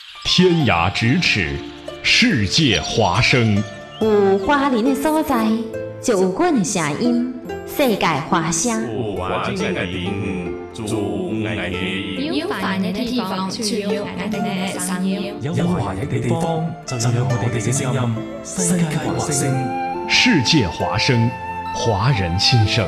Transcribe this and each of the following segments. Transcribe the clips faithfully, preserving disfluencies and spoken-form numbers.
天涯咫尺，世界华声。 有华人的所在，就有阮的声音。世界华声。 有华人的地方，就有爱的音。 有繁人的地方，就有爱的聲音。 有華人的地方，就有我哋嘅聲音。世界華聲， 世界華聲，華人心聲。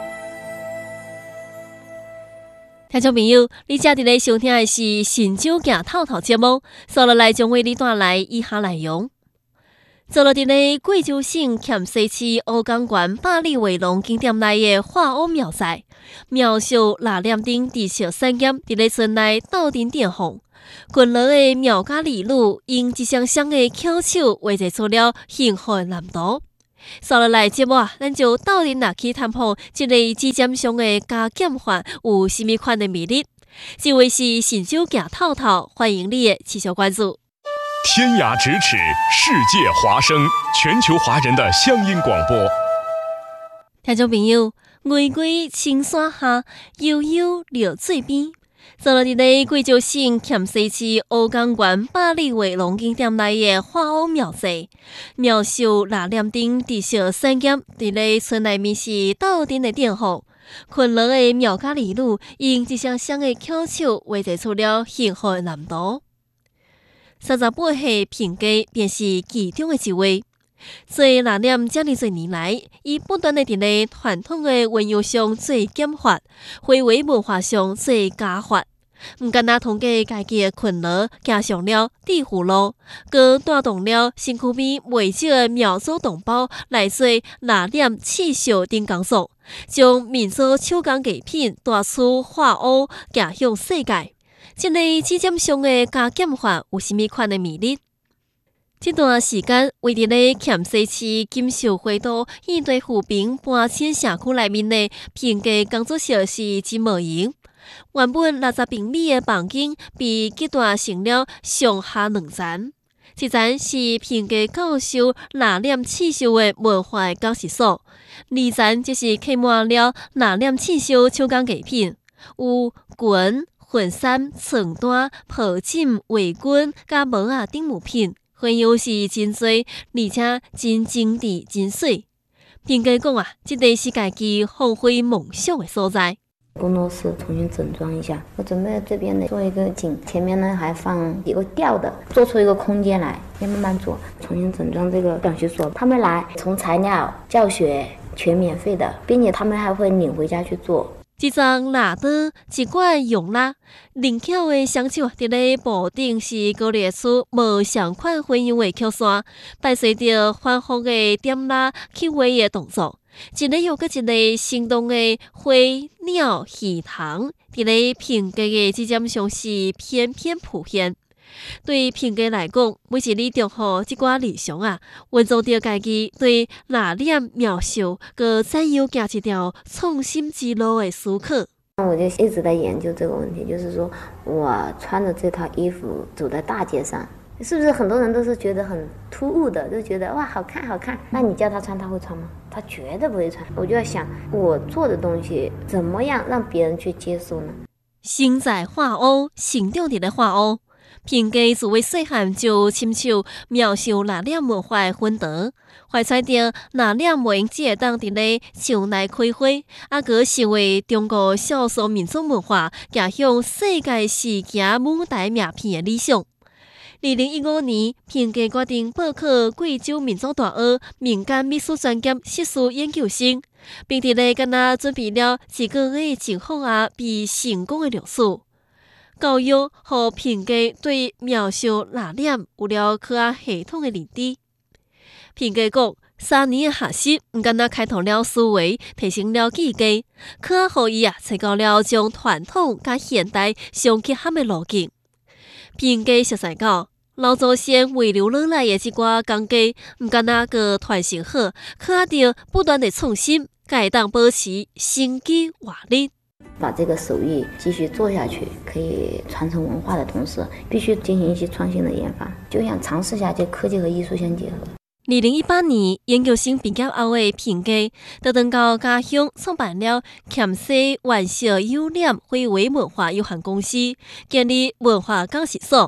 聽眾朋友，你正在收聽的是《神州行透透》節目，接下來將為你帶來以下內容。坐落在貴州省黔西市烏江縣百里圍龍景點內的花屋廟仔，廟小臘念頂地小產業在咧村內鬥陣點紅，群落的廟家兒女用一雙雙的巧手畫製出了幸福的藍圖。接下來節目啊，咱就鬥陣來去探訪這個指尖上的加減法有什麼款的魅力。這位是神州行透透，歡迎你的持續關注。 天涯咫尺，世界華聲，全球華人的鄉音廣播。 聽眾朋友，巍巍青山下，悠悠流水邊。坐落在貴州省黔西市烏江縣百里圍龍景點內的花屋廟仔，廟小臘念頂地小產業在咧村內面是鬥陣的點火，群落的廟家兒女用一雙雙的巧手畫製出了幸福的藍圖。三十八歲平家便是其中的一位。做臘念這麼多年來，伊不斷地在咧傳統的文藝上做減法，非遺文化上做加法。唔僅那統計家己的群落走上了致富路，更帶動了身軀邊未少的苗族同胞來做臘念刺繡等工作，將民族手工藝品帶出花屋，走向世界。這個指尖上的加減法有什麼款的魅力？這段時間，為佇咧黔西市金秀會道一對扶貧搬遷社區內面的平家工作小事真無閒。原本六十平米的房間被揭大成了上下兩層，一層是平家教授臘念刺繡的文化教室所，二層則是刻滿了臘念刺繡手工藝品，有裙、婚紗、床單、抱枕、圍裙、甲帽仔等物品，還有是真多，而且真精緻、真水。平家講啊，這個是家己發揮夢想的所在。 工作室重新整裝一下，我準備這邊呢做一個景，前面呢還放一個吊的，做出一個空間來，要慢慢做，重新整裝這個講學所。他們來從材料、教學全免費的，並且他們還會領回家去做。 一張蠟刀，一罐用蠟，靈巧的雙手在咧布頂是勾勒出無相款花樣的曲線，伴隨着反覆的點蠟刻畫的動作。一個又個一個生動的花鳥魚塘，在咧平家的指尖上是翩翩浮現。對平家來講，每一日祝福這寡理想啊，運作着家己對臘念描述，個怎樣行一條創新之路的思考。 我就一直在研究這個問題，就是說我穿着這套衣服走在大街上，是不是很多人都是覺得很突兀的，就覺得哇好看好看，那你叫他穿他會穿嗎？他絕對不會穿。我就要想我做的東西怎麼樣讓別人去接受呢？ 生在花屋，成長在花屋，平家自為細漢就親手描繡臘念文化的熏陶，懷揣着臘念無用只會當佇咧牆內開花，啊閣成為中國少數民族文化走向世界視野舞台名片的理想。二零一五年，平家決定報考貴州民族大學民間美術專業碩士研究生，並佇咧跟他準備了一個月前後啊，被成功的錄取。教育和平家對描述臘念有了較系統的認知。平家講，三年的學習唔僅僅開拓了思維，提升了技藝，較互伊啊，找到了將傳統甲現代相結合的路徑。平家實在講，老祖先遺留落來的這寡工藝，唔僅僅個傳承好，較着不斷的創新，才會當保持生機活力。 把這個手藝繼續做下去，可以傳承文化的同時，必須進行一些創新的研發，就想嘗試下這科技和藝術相結合。 二零一八年，研究生畢業後的平家，就登到家鄉創辦了黔西原小幼念非遺文化有限公司，建立文化講習所。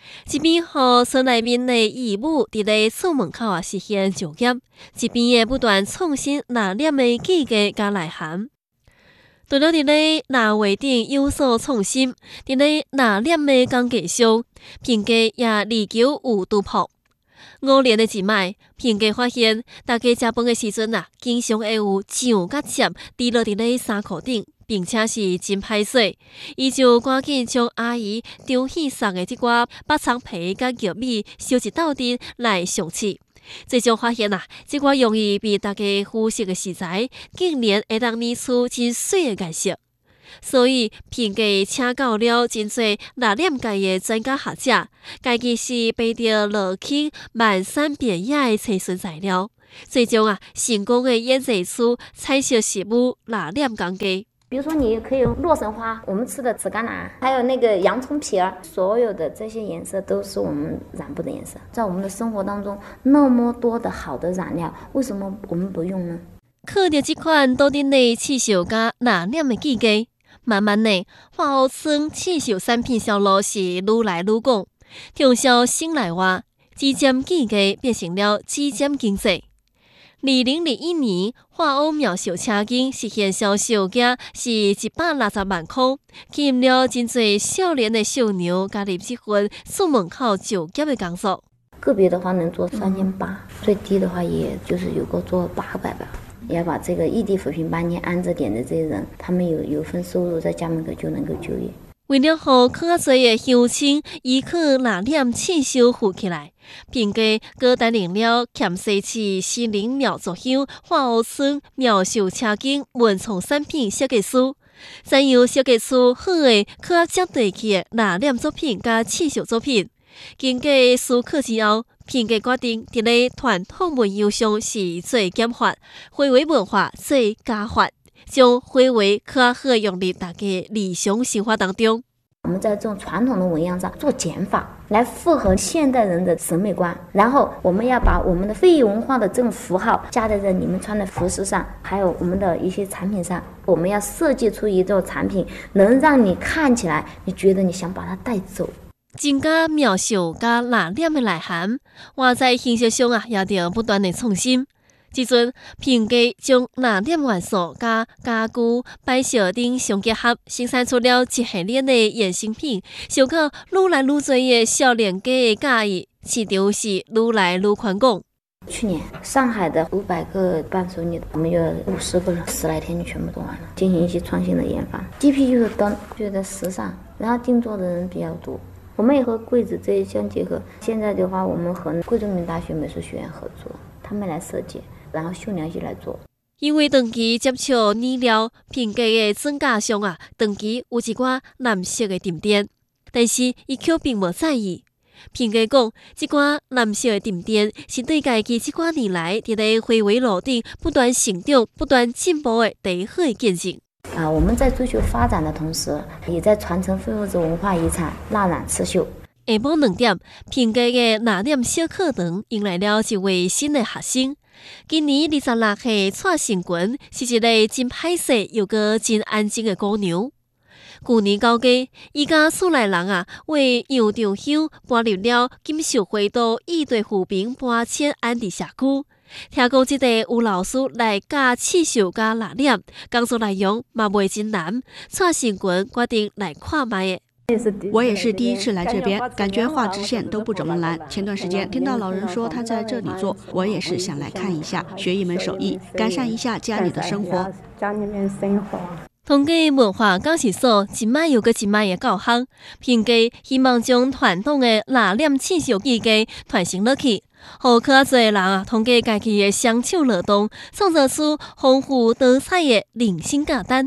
一边和村内面的义母伫咧厝门口啊实现就业，一边也不断创新纳念的技艺甲内涵。除了伫咧纳画顶有所创新，伫咧纳念的工艺上，品家也力求有突破。五年的一摆，品家发现，大家食饭的时阵啊，经常会有酱甲汁滴落伫咧衫裤顶，并且是真歹洗。伊就赶紧将阿姨张喜送的即寡北葱皮甲玉米烧一斗阵来上市。最终发现啊，即寡容易被大家忽视的食材，竟然会当捏出真水的颜色。所以，品家请到了真侪纳念界的专家学者，家己是背着落去漫山遍野的找寻材料，最终啊，成功的研制出彩色食物纳念工艺。 比如说，你可以用洛神花，我们吃的紫甘蓝，还有那个洋葱皮儿，所有的这些颜色都是我们染布的颜色。在我们的生活当中，那么多的好的染料，为什么我们不用呢？ 靠着这款多丁的刺绣甲纳念的技艺，慢慢的，花湖村刺绣产品销路是愈来愈广，畅销省内外，指尖技艺变成了指尖经济。二零二一年，花湖苗绣车巾实现销售额是一百六十万块，吸引了真侪少年的小牛加入这份厝门口就业的工作。 个别的话能做三千八，最低的话也就是有个做八百吧。也要把这个异地扶贫班年安置点的这些人，他们有有份收入，在家门口就能够就业。 为了让更加侪的乡亲依靠纳念刺绣富起来，品家搁担任了咸西市西林苗族乡花湖村苗绣车巾文创产品设计师，怎样设计出好的、可接地气的纳念作品甲刺绣作品？经过思考之后，品家决定伫咧传统文样上是做减法，回为文化做加法。将回为可好用入大家日常生活当中。 我们在这种传统的纹样上做减法，来符合现代人的审美观。然后我们要把我们的非遗文化的这种符号加在这你们穿的服饰上，还有我们的一些产品上。我们要设计出一种产品，能让你看起来，你觉得你想把它带走。 增加描绣加纳念的内涵，我在形式上啊，也着不断的创新。即阵，品家将纳念元素甲家具、摆设等相结合，生产出了一系列的衍生品，受到愈来愈多的少年家的喜意，市场是愈来愈宽广。 去年上海的五百个伴手礼，我们有五十个人，十来天就全部做完了，进行一些创新的研发。G P 就是灯，觉得时尚，然后定做的人比较多。我们也和柜子这一相结合。现在的话，我们和贵州民大学美术学院合作，他们来设计。然后绣娘去来做， 因为长期接触染料，品家的指甲上啊，长期有一寡蓝色的沉淀，但是伊却并无在意。品家讲，这寡蓝色的沉淀是对家己这寡年来伫咧回围路顶不断成长、不断进步的第一好的见证。 啊，我们在追求发展的同时，也在传承非物质文化遗产蜡染刺绣。 下晡两点，品家的纳念小课堂迎来了一位新的学生。今年二十六岁蔡成群是一个真歹势又个真安静的姑娘。去年九月，伊甲厝内人啊为杨长香搬入了金秀花都义队扶贫搬迁安置社区。听讲即个有老师来教刺绣甲纳念，工作内容嘛袂真难。蔡成群决定来看卖的。 我也是第一次来这边，感觉画直线都不怎么难。前段时间听到老人说他在这里做，我也是想来看一下，学一门手艺，改善一下家里的生活。 家里面生活。 通过文化讲习所一摆又搁一摆的教学，品家希望将传统的纳念刺绣技艺传承落去，互较侪人啊通过家己的双手劳动，创造出丰富多彩的人生价值。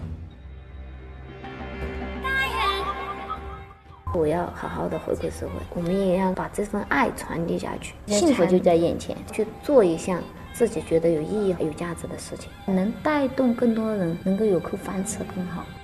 我要好好的回馈社会，我们也要把这份爱传递下去。幸福就在眼前，去做一项自己觉得有意义、有价值的事情，能带动更多人能够有口饭吃更好。